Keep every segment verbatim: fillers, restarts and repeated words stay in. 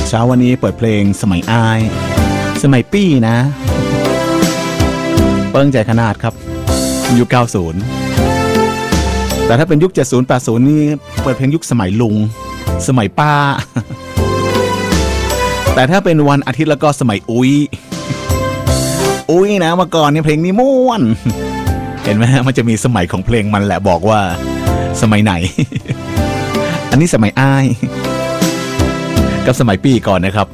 เช้าวันนี้เปิดเพลงสมัยอายสมัยปี้นะเปิ้งใจขนาดครับยุคเก้าสิบแต่ถ้าเป็นยุคเจ็ดสิบ แปดสิบนี่เปิดเพลงยุคสมัยลุงสมัยป้าแต่ถ้าเป็นวันอาทิตย์แล้วก็สมัยอุ้ยอุ้ยนะเมื่อก่อนเนี่ยเพลงนี้ม่วนเห็นไหมมันจะมีสมัยของเพลงมันแหละบอกว่าสมัยไหน อันนี้สมัยอ้ายกับสมัยปี้ก่อนนะครับ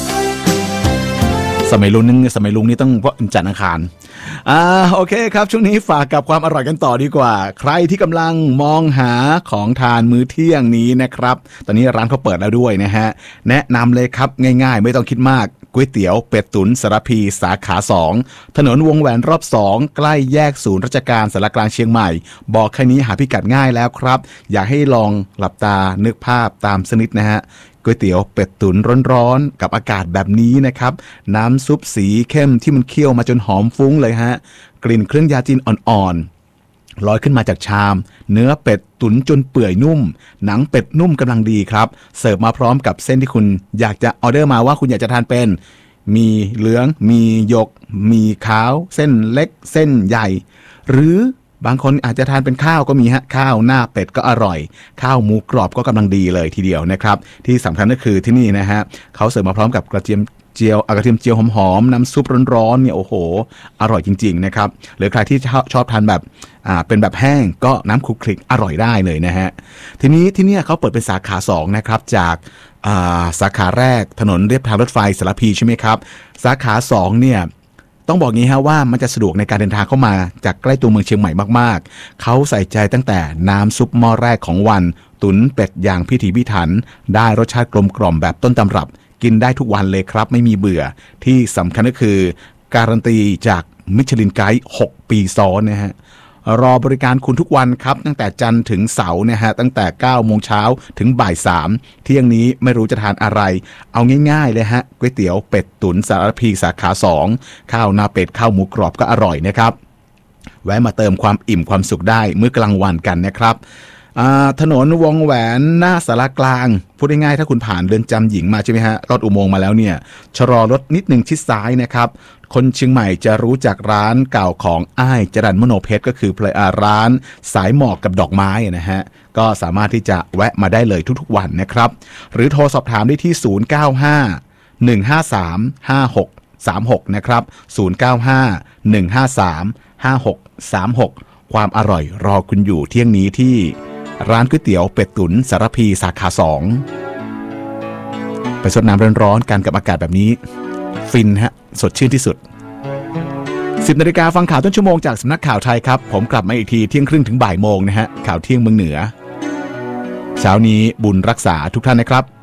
สมัยลุงนึงสมัยลุงนี่ต้องเพราะจันทร์อังคารอ่าโอเคครับช่วงนี้ฝากกับความอร่อยกันต่อดีกว่าใครที่กำลังมองหาของทานมื้อเที่ยงนี้นะครับตอนนี้ร้านเขาเปิดแล้วด้วยนะฮะแนะนำเลยครับง่ายๆไม่ต้องคิดมากก๋วยเตี๋ยวเป็ดตุ๋นสารพีสาขาสองถนนวงแหวนรอบสองใกล้แยกศูนย์ราชการสารกลางเชียงใหม่บอกแค่นี้หาพิกัดง่ายแล้วครับอยากให้ลองหลับตานึกภาพตามสนิทนะฮะก๋วยเตี๋ยวเป็ดตุ๋นร้อนๆกับอากาศแบบนี้นะครับน้ำซุปสีเข้มที่มันเคี่ยวมาจนหอมฟุ้งเลยฮะกลิ่นเครื่องยาจีนอ่อนๆลอยขึ้นมาจากชามเนื้อเป็ดตุ๋นจนเปื่อยนุ่มหนังเป็ดนุ่มกำลังดีครับเสิร์ฟมาพร้อมกับเส้นที่คุณอยากจะออเดอร์มาว่าคุณอยากจะทานเป็นมีเหลืองมีหยกมีขาวเส้นเล็กเส้นใหญ่หรือบางคนอาจจะทานเป็นข้าวก็มีฮะข้าวหน้าเป็ดก็อร่อยข้าวหมูกรอบก็กำลังดีเลยทีเดียวนะครับที่สำคัญก็คือที่นี่นะฮะเขาเสิร์ฟมาพร้อมกับกระเทียมเจียวกระเทียมเจียวหอมๆน้ำซุปร้อนๆเนี่ยโอ้โหอร่อยจริงๆนะครับหรือใครที่ชอบทานแบบอ่าเป็นแบบแห้งก็น้ำคลุกคลิกอร่อยได้เลยนะฮะทีนี้ที่นี่เขาเปิดเป็นสาขาสองนะครับจากอ่าสาขาแรกถนนเลียบทางรถไฟสารพีใช่ไหมครับสาขาสองเนี่ยต้องบอกงี้ฮะว่ามันจะสะดวกในการเดินทางเข้ามาจากใกล้ตัวเมืองเชียงใหม่มากๆเขาใส่ใจตั้งแต่น้ำซุปหม้อแรกของวันตุ๋นเป็ดอย่างพิถีพิถันได้รสชาติกลมกล่อมแบบต้นตำรับกินได้ทุกวันเลยครับไม่มีเบื่อที่สำคัญก็คือการันตีจากมิชลินไกด์หกปีซ้อนนะฮะรอบริการคุณทุกวันครับตั้งแต่จันทร์ถึงเสาร์นะฮะตั้งแต่เก้าโมงเช้าถึงบ่ายสามเที่ยงนี้ไม่รู้จะทานอะไรเอาง่ายๆเลยฮะก๋วยเตี๋ยวเป็ดตุ๋นสารพีสาขาสองข้าวหน้าเป็ดข้าวหมูกรอบก็อร่อยนะครับแวะมาเติมความอิ่มความสุขได้มื้อกลางวันกันนะครับถนนวงแหวนหน้าสารกลางพูดง่ายๆถ้าคุณผ่านเรือนจำหญิงมาใช่ไหมฮะลอดอุโมงค์มาแล้วเนี่ยชะลอรถนิดนึงชิดซ้ายนะครับคนเชียงใหม่จะรู้จักร้านเก่าของอ้ายจรัญมโนเพชรก็คือร้านสายหมอกกับดอกไม้นะฮะก็สามารถที่จะแวะมาได้เลยทุกๆวันนะครับหรือโทรสอบถามได้ที่ศูนย์ เก้า ห้า หนึ่ง ห้า สาม ห้า หก สาม หกนะครับศูนย์ เก้า ห้า หนึ่ง ห้า สาม ห้า หก สาม หกความอร่อยรอคุณอยู่เที่ยงนี้ที่ร้านก๋วยเตี๋ยวเป็ดตุ๋นสารพีสาขาสองไปสดน้ำร้อนๆกันกับอากาศแบบนี้ฟินฮะสดชื่นที่สุดสิบนาฬิกาฟังข่าวต้นชั่วโมงจากสำนักข่าวไทยครับผมกลับมาอีกทีเที่ยงครึ่งถึงบ่ายโมงนะฮะข่าวเที่ยงเมืองเหนือเช้านี้บุญรักษาทุกท่านนะครับ